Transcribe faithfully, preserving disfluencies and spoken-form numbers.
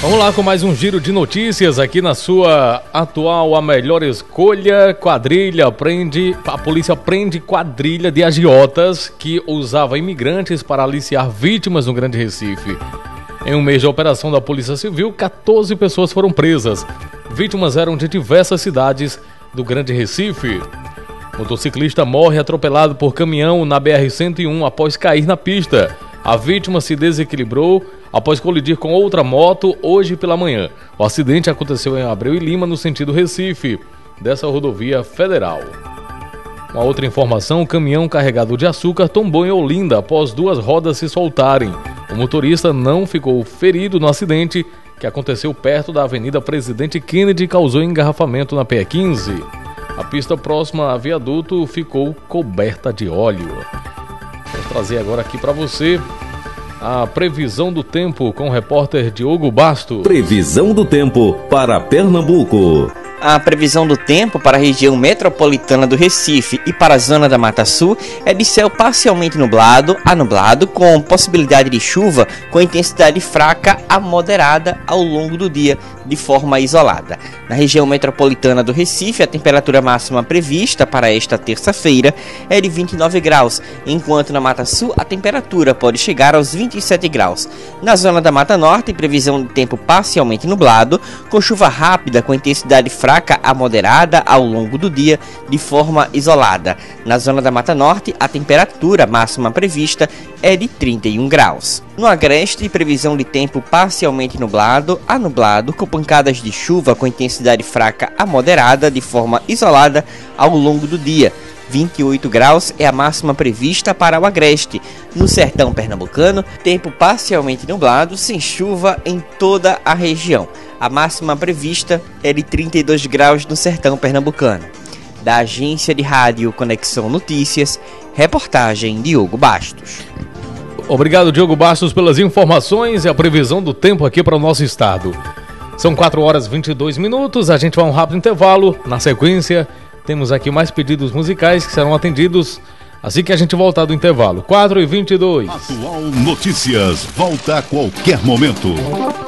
Vamos lá com mais um giro de notícias aqui na sua atual A Melhor Escolha. Quadrilha prende, a polícia prende quadrilha de agiotas que usava imigrantes para aliciar vítimas no Grande Recife. Em um mês de operação da Polícia Civil, quatorze pessoas foram presas. Vítimas eram de diversas cidades do Grande Recife. Motociclista morre atropelado por caminhão na B R cento e um após cair na pista. A vítima se desequilibrou após colidir com outra moto hoje pela manhã. O acidente aconteceu em Abreu e Lima, no sentido Recife, dessa rodovia federal. Uma outra informação, o caminhão carregado de açúcar tombou em Olinda após duas rodas se soltarem. O motorista não ficou ferido no acidente, que aconteceu perto da Avenida Presidente Kennedy e causou engarrafamento na P E quinze. A pista próxima a viaduto ficou coberta de óleo. Vou trazer agora aqui para você a previsão do tempo com o repórter Diogo Bastos. Previsão do tempo para Pernambuco. A previsão do tempo para a região metropolitana do Recife e para a zona da Mata Sul é de céu parcialmente nublado a nublado, com possibilidade de chuva com intensidade fraca a moderada ao longo do dia, de forma isolada. Na região metropolitana do Recife, a temperatura máxima prevista para esta terça-feira é de vinte e nove graus, enquanto na Mata Sul a temperatura pode chegar aos vinte e sete graus. Na zona da Mata Norte, previsão de tempo parcialmente nublado, com chuva rápida com intensidade fraca a moderada ao longo do dia, de forma isolada. Na zona da Mata Norte, a temperatura máxima prevista é de trinta e um graus. No Agreste, previsão de tempo parcialmente nublado a nublado, com pancadas de chuva com intensidade fraca a moderada, de forma isolada ao longo do dia. vinte e oito graus é a máxima prevista para o Agreste. No sertão pernambucano, tempo parcialmente nublado, sem chuva em toda a região. A máxima prevista é de trinta e dois graus no sertão pernambucano. Da agência de rádio Conexão Notícias, reportagem Diogo Bastos. Obrigado, Diogo Bastos, pelas informações e a previsão do tempo aqui para o nosso estado. São quatro horas e vinte e dois minutos, a gente vai a um rápido intervalo. Na sequência, temos aqui mais pedidos musicais que serão atendidos assim que a gente voltar do intervalo. quatro e vinte e dois. Atual Notícias, volta a qualquer momento.